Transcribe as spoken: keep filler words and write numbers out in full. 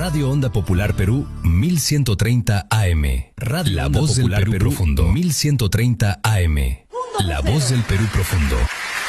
Radio Onda Popular Perú mil ciento treinta A M. Radio La Onda Voz Popular del Perú, Perú Profundo mil ciento treinta A M. La voz del Perú profundo.